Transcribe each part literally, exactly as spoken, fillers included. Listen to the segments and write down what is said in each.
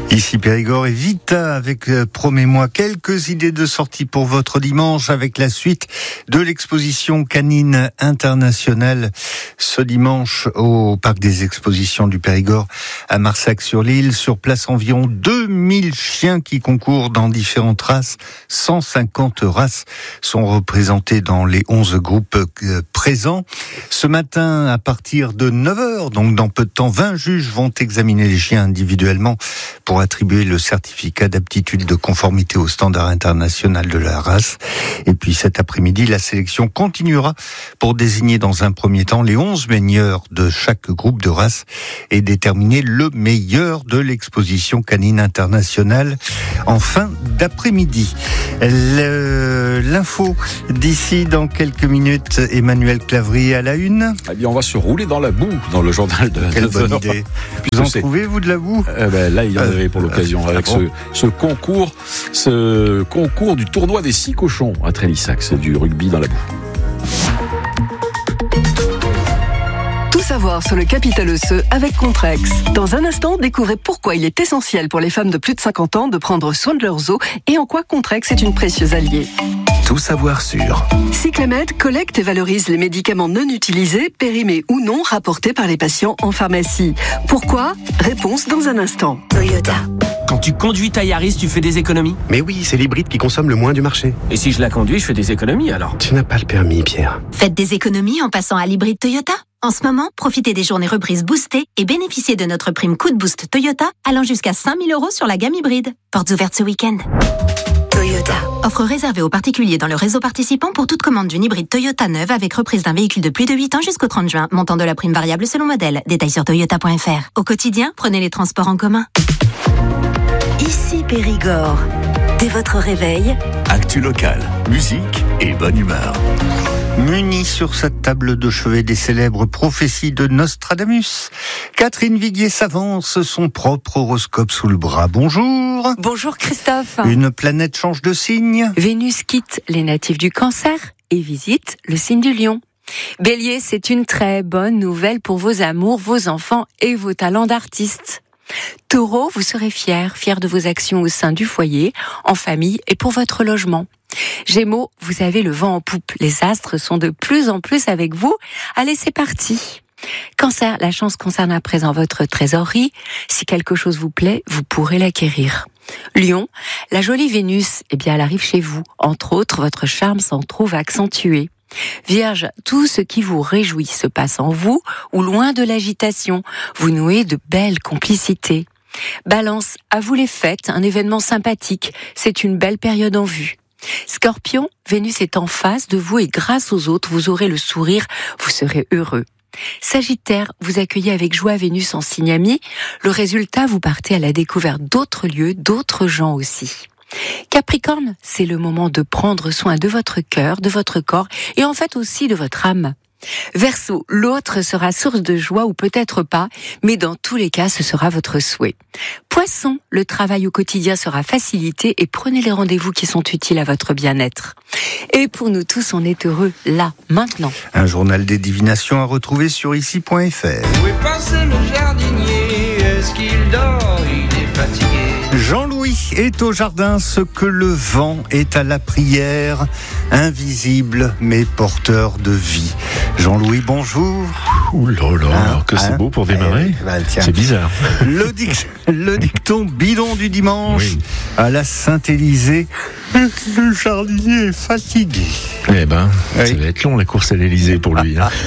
Ici Périgord et Vita avec euh, Promets-moi, quelques idées de sortie pour votre dimanche avec la suite de l'exposition canine internationale ce dimanche au Parc des Expositions du Périgord à Marsac-sur-l'Île. Sur place, environ deux mille chiens qui concourent dans différentes races. cent cinquante races sont représentées dans les onze groupes euh, présents. Ce matin, à partir de neuf heures, donc dans peu de temps, vingt juges vont examiner les chiens individuellement pour attribuer le certificat d'aptitude de conformité au standard international de la race. Et puis cet après-midi, la sélection continuera pour désigner dans un premier temps les onze meilleurs de chaque groupe de race et déterminer le meilleur de l'exposition canine internationale en fin d'après-midi. Le, l'info d'ici dans quelques minutes, Emmanuel Clavry à la une. Eh bien, on va se rouler dans la boue dans le journal de Quelle neuf heures. bonne idée. Vous en trouvez, vous, de la boue? eh ben, Là, il y en avait pour l'occasion euh, avec ah bon ce, ce concours, ce concours du tournoi des six cochons à Trélissac. C'est du rugby dans la boue. Tout savoir sur le capital osseux avec Contrex. Dans un instant, découvrez pourquoi il est essentiel pour les femmes de plus de cinquante ans de prendre soin de leurs os et en quoi Contrex est une précieuse alliée. Tout savoir sur Cyclamed collecte et valorise les médicaments non utilisés, périmés ou non, rapportés par les patients en pharmacie. Pourquoi? Réponse dans un instant. Toyota. Quand tu conduis ta Yaris, tu fais des économies? Mais oui, c'est l'hybride qui consomme le moins du marché. Et si je la conduis, je fais des économies alors? Tu n'as pas le permis, Pierre. Faites des économies en passant à l'hybride Toyota. En ce moment, profitez des journées reprises boostées et bénéficiez de notre prime coup de boost Toyota allant jusqu'à cinq mille euros sur la gamme hybride. Portes ouvertes ce week-end. Toyota. Offre réservée aux particuliers dans le réseau participant pour toute commande d'une hybride Toyota neuve avec reprise d'un véhicule de plus de huit ans jusqu'au trente juin. Montant de la prime variable selon modèle. Détails sur toyota point f r. Au quotidien, prenez les transports en commun. Ici Périgord. Dès votre réveil, Actu locale, musique et bonne humeur. Munie sur sa table de chevet des célèbres prophéties de Nostradamus, Catherine Viguier s'avance son propre horoscope sous le bras. Bonjour. Bonjour Christophe. Une planète change de signe. Vénus quitte les natifs du Cancer et visite le signe du Lion. Bélier, c'est une très bonne nouvelle pour vos amours, vos enfants et vos talents d'artiste. Taureau, vous serez fier, fier de vos actions au sein du foyer, en famille et pour votre logement. Gémeaux, vous avez le vent en poupe. Les astres sont de plus en plus avec vous. Allez, c'est parti. Cancer, la chance concerne à présent votre trésorerie. Si quelque chose vous plaît, vous pourrez l'acquérir. Lion, la jolie Vénus, eh bien, elle arrive chez vous. Entre autres, votre charme s'en trouve accentué. Vierge, tout ce qui vous réjouit se passe en vous ou loin de l'agitation. Vous nouez de belles complicités. Balance, à vous les fêtes, un événement sympathique. C'est une belle période en vue. Scorpion, Vénus est en face de vous et grâce aux autres, vous aurez le sourire, vous serez heureux. Sagittaire, vous accueillez avec joie Vénus en signe ami. Le résultat, vous partez à la découverte d'autres lieux, d'autres gens aussi. Capricorne, c'est le moment de prendre soin de votre cœur, de votre corps et en fait aussi de votre âme. Verseau, l'autre sera source de joie ou peut-être pas, mais dans tous les cas, ce sera votre souhait. Poisson, le travail au quotidien sera facilité et prenez les rendez-vous qui sont utiles à votre bien-être. Et pour nous tous, on est heureux là, maintenant. Un journal des divinations à retrouver sur ici point f r. Où est passé le jardinier? Est-ce qu'il dort? Il est fatigué. Jean-Louis est au jardin ce que le vent est à la prière, invisible mais porteur de vie. Jean-Louis, bonjour. Ouh là là, Hein, que c'est hein, beau pour démarrer. eh, bah, tiens. C'est bizarre. Le, dic- le dicton bidon du dimanche Oui. à la Saint-Élysée. Le jardinier est fatigué. Eh ben, Oui. ça va être long la course à l'Élysée pour lui. Hein.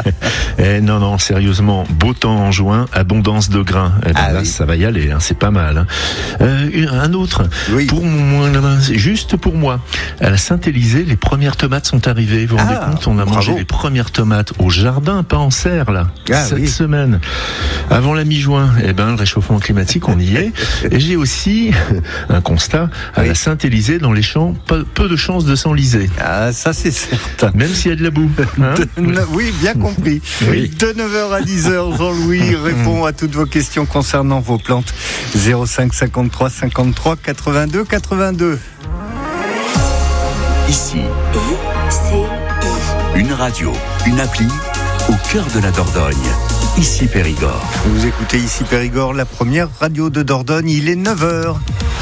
eh, non, non, sérieusement, beau temps en juin, abondance de grains. Eh ben, Ah là, oui. ça va y aller, hein, c'est pas mal. Hein. Euh, un autre, Oui. pour moi, juste pour moi, à la Saint-Élysée, les premières tomates sont arrivées. Vous vous Ah, rendez compte, on a bravo. mangé les premières tomates au jardin, pas en serre, là, Ah, cette oui. semaine. Avant la mi-juin, eh ben, le réchauffement climatique, on y est. Et j'ai aussi un constat, à Oui. la Saint-Élysée, dans les champs, peu, peu de chances de s'enliser. Ah, ça c'est certain. Même s'il y a de la boue. Hein De ne- oui, bien compris. Oui. De neuf heures à dix heures, Jean-Louis répond à toutes vos questions concernant vos plantes. zéro cinq cinquante-trois cinquante-trois quatre-vingt-deux quatre-vingt-deux. Ici, I, C, I. une radio, une appli au cœur de la Dordogne. Ici Périgord. Vous écoutez Ici Périgord, la première radio de Dordogne, il est neuf heures.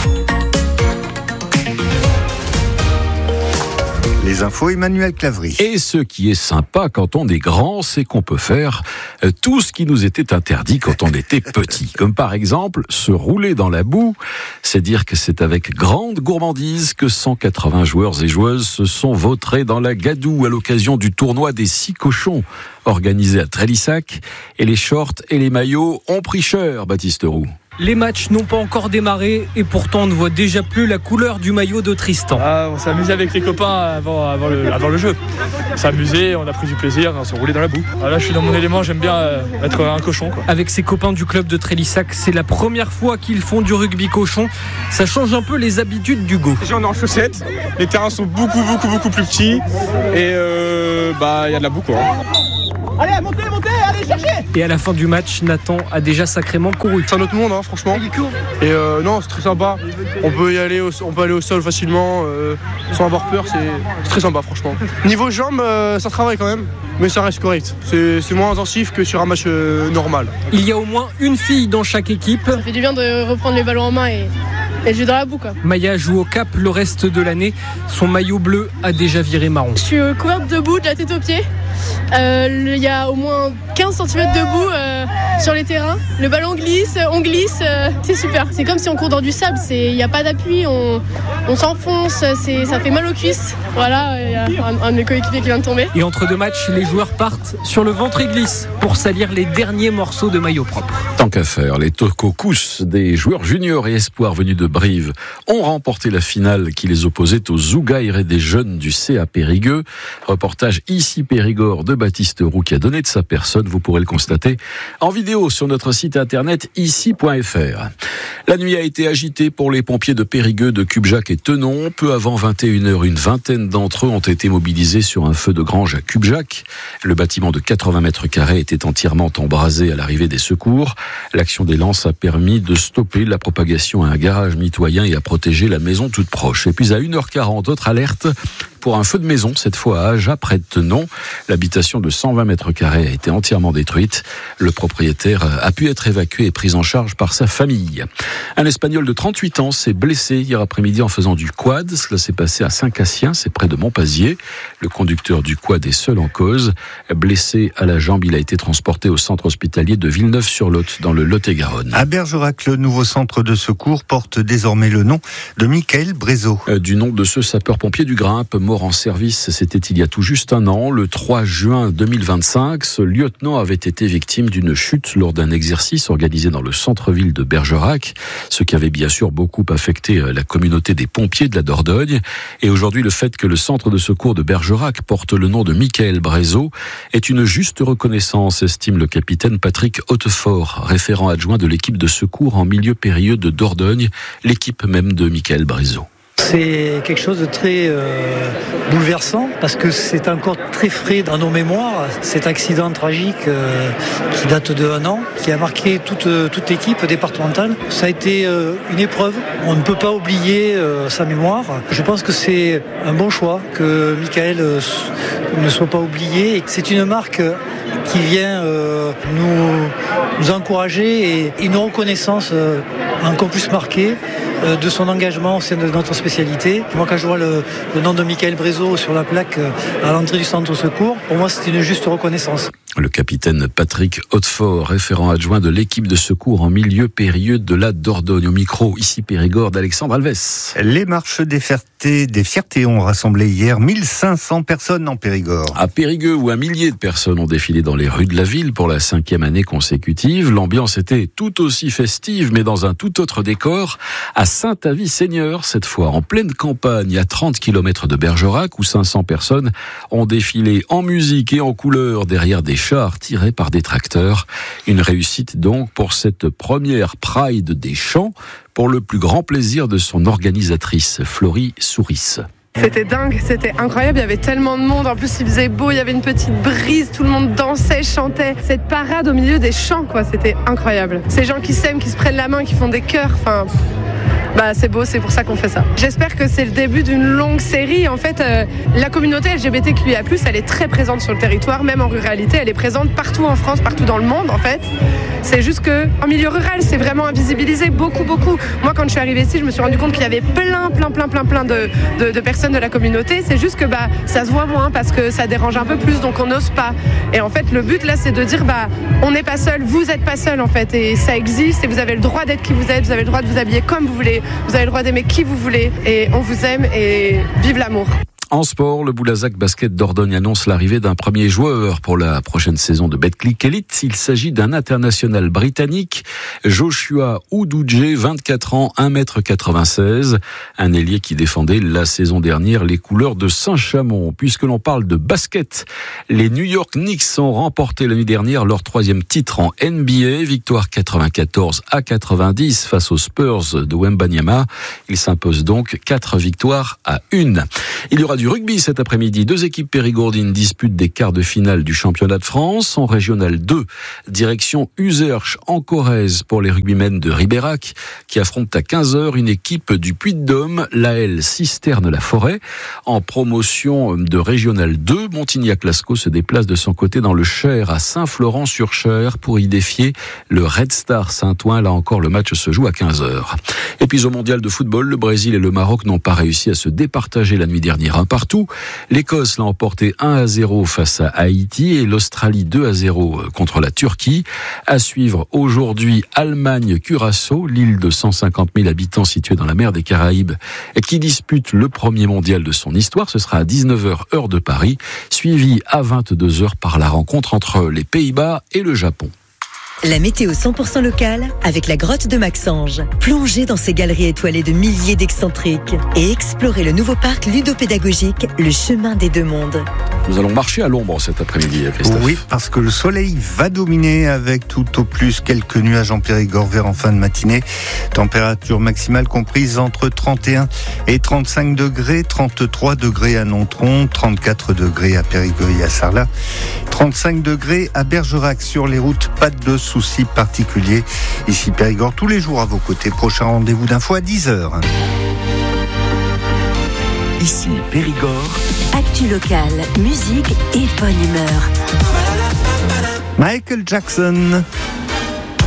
Les infos, Emmanuel Clavry. Et ce qui est sympa quand on est grand, c'est qu'on peut faire tout ce qui nous était interdit quand on était petit. Comme par exemple, se rouler dans la boue. C'est dire que c'est avec grande gourmandise que cent quatre-vingts joueurs et joueuses se sont vautrés dans la gadoue à l'occasion du tournoi des six cochons organisé à Trélissac. Et les shorts et les maillots ont pris cher, Baptiste Roux. Les matchs n'ont pas encore démarré et pourtant on ne voit déjà plus la couleur du maillot de Tristan. Ah, on s'est amusé avec les copains avant, avant, le, avant le jeu. On s'est amusé, on a pris du plaisir, on s'est roulé dans la boue. Ah, là je suis dans mon élément, j'aime bien euh, être un cochon, quoi. Avec ses copains du club de Trélissac, c'est la première fois qu'ils font du rugby cochon. Ça change un peu les habitudes d'Hugo. Déjà on est en chaussettes, les terrains sont beaucoup beaucoup beaucoup plus petits et euh, bah il y a de la boue, quoi. Allez, montez, montez, allez, cherchez. Et à la fin du match, Nathan a déjà sacrément couru. C'est un autre monde, hein, franchement. Et euh, non, c'est très sympa. On peut y aller, au, on peut aller au sol facilement, euh, sans avoir peur. C'est, c'est très sympa, franchement. Niveau jambes, euh, ça travaille quand même, mais ça reste correct. C'est, c'est moins intensif que sur un match euh, normal. Il y a au moins une fille dans chaque équipe. Ça fait du bien de reprendre les ballons en main et, et jouer dans la boue, quoi. Maya joue au cap le reste de l'année. Son maillot bleu a déjà viré marron. Je suis couverte de boue de la tête aux pieds. Il euh, y a au moins quinze centimètres de boue euh, sur les terrains. Le ballon glisse, on glisse, euh, c'est super. C'est comme si on court dans du sable, il n'y a pas d'appui, on, on s'enfonce, c'est, ça fait mal aux cuisses. Voilà, il y a un, un de mes coéquipiers qui vient de tomber. Et entre deux matchs, les joueurs partent sur le ventre et glissent pour salir les derniers morceaux de maillot propre. Tant qu'à faire, les Tococous des joueurs juniors et espoirs venus de Brive ont remporté la finale qui les opposait aux Zougaïres des jeunes du C A Périgueux. Reportage Ici Périgord de Baptiste Roux qui a donné de sa personne. Vous pourrez le constater en vidéo sur notre site internet ici point f r. La nuit a été agitée pour les pompiers de Périgueux, de Cubjac et Tenon. Peu avant vingt et une heures, une vingtaine d'entre eux ont été mobilisés sur un feu de grange à Cubjac. Le bâtiment de quatre-vingts mètres carrés était entièrement embrasé à l'arrivée des secours. L'action des lances a permis de stopper la propagation à un garage mitoyen et à protéger la maison toute proche. Et puis à une heure quarante, autre alerte pour un feu de maison, cette fois à Aja, près de Tenon. L'habitation de cent vingt mètres carrés a été entièrement détruite. Le propriétaire a pu être évacué et pris en charge par sa famille. Un Espagnol de trente-huit ans s'est blessé hier après-midi en faisant du quad. Cela s'est passé à Saint-Cassien, c'est près de Montpazier. Le conducteur du quad est seul en cause. Blessé à la jambe, il a été transporté au centre hospitalier de Villeneuve-sur-Lot, dans le Lot-et-Garonne. À Bergerac, le nouveau centre de secours porte désormais le nom de Michael Brézot. Euh, du nom de ce sapeur-pompier du Grimpe, mort en service, c'était il y a tout juste un an. Le trois juin deux mille vingt-cinq, ce lieutenant avait été victime d'une chute lors d'un exercice organisé dans le centre-ville de Bergerac, ce qui avait bien sûr beaucoup affecté la communauté des pompiers de la Dordogne. Et aujourd'hui, le fait que le centre de secours de Bergerac porte le nom de Michael Brézot est une juste reconnaissance, estime le capitaine Patrick Hautefort, référent adjoint de l'équipe de secours en milieu périlleux de Dordogne, l'équipe même de Michael Brézot. C'est quelque chose de très euh, bouleversant parce que c'est encore très frais dans nos mémoires. Cet accident tragique euh, qui date de un an, qui a marqué toute, toute l'équipe départementale. Ça a été euh, une épreuve. On ne peut pas oublier euh, sa mémoire. Je pense que c'est un bon choix que Michael euh, ne soit pas oublié. C'est une marque qui vient euh, nous, nous encourager et une reconnaissance euh, encore plus marquée euh, de son engagement au sein de notre spécialité. Moi, quand je vois le, le nom de Michael Brézot sur la plaque euh, à l'entrée du centre de secours, pour moi, c'est une juste reconnaissance. Le capitaine Patrick Hautefort, référent adjoint de l'équipe de secours en milieu périlleux de la Dordogne. Au micro, ici Périgord, d'Alexandre Alves. Les marches des fiertés, des fiertés ont rassemblé hier mille cinq cents personnes en Périgord. À Périgueux, où un millier de personnes ont défilé dans les rues de la ville pour la cinquième année consécutive, l'ambiance était tout aussi festive, mais dans un tout autre décor, à Saint-Avy-Seigneur, cette fois en pleine campagne, à trente kilomètres de Bergerac, où cinq cents personnes ont défilé en musique et en couleur derrière des chars tirés par des tracteurs. Une réussite donc pour cette première Pride des Champs, pour le plus grand plaisir de son organisatrice, Florie Souris. C'était dingue, c'était incroyable, il y avait tellement de monde, en plus il faisait beau, il y avait une petite brise, tout le monde dansait, chantait. Cette parade au milieu des champs, quoi, c'était incroyable. Ces gens qui s'aiment, qui se prennent la main, qui font des chœurs, enfin... bah c'est beau, c'est pour ça qu'on fait ça. J'espère que c'est le début d'une longue série. En fait, euh, la communauté L G B T Q I A plus, elle est très présente sur le territoire, même en ruralité, elle est présente partout en France, partout dans le monde en fait. C'est juste qu'en milieu rural, c'est vraiment invisibilisé, beaucoup, beaucoup. Moi, quand je suis arrivée ici, je me suis rendu compte qu'il y avait plein, plein, plein, plein, plein de, de, de personnes de la communauté. C'est juste que bah, ça se voit moins parce que ça dérange un peu plus, donc on n'ose pas. Et en fait, le but là, c'est de dire, bah, on n'est pas seul, vous n'êtes pas seul en fait, et ça existe, et vous avez le droit d'être qui vous êtes, vous avez le droit de vous habiller comme vous voulez, vous avez le droit d'aimer qui vous voulez, et on vous aime, et vive l'amour. En sport, le Boulazac Basket Dordogne annonce l'arrivée d'un premier joueur pour la prochaine saison de Betclic Elite. Il s'agit d'un international britannique, Joshua Uduje, vingt-quatre ans, un mètre quatre-vingt-seize. Un ailier qui défendait la saison dernière les couleurs de Saint-Chamond. Puisque l'on parle de basket, les New York Knicks ont remporté la nuit dernière leur troisième titre en N B A. Victoire quatre-vingt-quatorze à quatre-vingt-dix face aux Spurs de Wembanyama. Ils s'imposent donc quatre victoires à une. Il y aura du rugby cet après-midi. Deux équipes périgourdines disputent des quarts de finale du championnat de France. En régional deux, direction Userche en Corrèze pour les rugbymen de Ribérac qui affrontent à quinze heures une équipe du Puy-de-Dôme, l'A L Cisterne-la-Forêt. En promotion de régional deux, Montignac-Lascaux se déplace de son côté dans le Cher à Saint-Florent-sur-Cher pour y défier le Red Star Saint-Ouen. Là encore, le match se joue à quinze heures. Et puis au mondial de football, le Brésil et le Maroc n'ont pas réussi à se départager la nuit dernière un partout. L'Écosse l'a emporté un à zéro face à Haïti et l'Australie deux à zéro contre la Turquie. À suivre aujourd'hui Allemagne-Curaçao, l'île de cent cinquante mille habitants située dans la mer des Caraïbes, qui dispute le premier mondial de son histoire. Ce sera à dix-neuf heures heure de Paris, suivi à vingt-deux heures par la rencontre entre les Pays-Bas et le Japon. La météo cent pour cent locale avec la grotte de Maxange. Plongez dans ces galeries étoilées de milliers d'excentriques et explorez le nouveau parc ludopédagogique, le chemin des deux mondes. Nous allons marcher à l'ombre cet après-midi, Christophe. Oui, parce que le soleil va dominer avec tout au plus quelques nuages en Périgord vers en fin de matinée. Température maximale comprise entre trente et un et trente-cinq degrés, trente-trois degrés à Nontron, trente-quatre degrés à Périgueux et à Sarlat, trente-cinq degrés à Bergerac. Sur les routes, pas de soucis particuliers. Ici Périgord, tous les jours à vos côtés. Prochain rendez-vous d'info à dix heures. Ici Périgord. Actu locale, musique et bonne humeur. Michael Jackson.